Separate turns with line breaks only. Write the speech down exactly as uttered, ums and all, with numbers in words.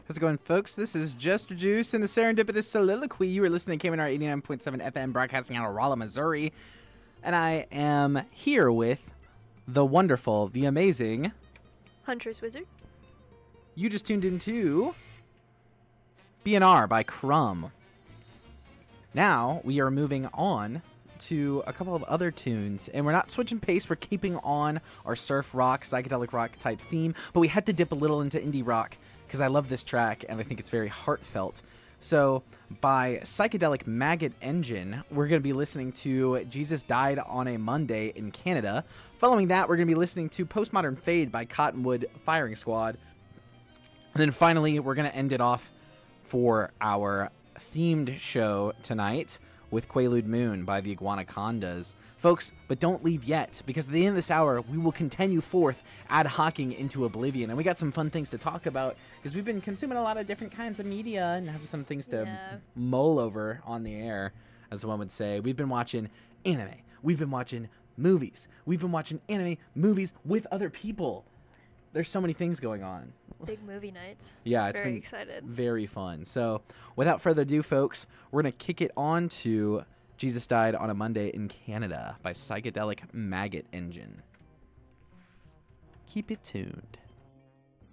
How's it going, folks? This is Jester Juice and the Serendipitous Soliloquy. You are listening to K M N R eighty-nine point seven F M, broadcasting out of Rolla, Missouri. And I am here with the wonderful, the amazing...
Huntress Wizard.
You just tuned into B N R by Crumb. Now, we are moving on to a couple of other tunes, and we're not switching pace. We're keeping on our surf rock, psychedelic rock type theme, but we had to dip a little into indie rock because I love this track and I think it's very heartfelt. So by Psychedelic Maggot Engine, we're going to be listening to Jesus Died on a Monday in Canada. Following that, we're going to be listening to Postmodern Fade by Cottonwood Firing Squad. And then finally, we're going to end it off for our themed show tonight with Quaalude Moon by the Iguanacondas. Folks, but don't leave yet, because at the end of this hour, we will continue forth ad hocing into oblivion. And we got some fun things to talk about, because we've been consuming a lot of different kinds of media and have some things to
Yeah.
mull over on the air, as one would say. We've been watching anime. We've been watching movies. We've been watching anime movies with other people. There's so many things going on.
Big movie nights.
Yeah, it's
Very
been
excited.
very fun. So, without further ado, folks, we're going to kick it on to Jesus Died on a Monday in Canada by Psychedelic Maggot Engine. Keep it tuned.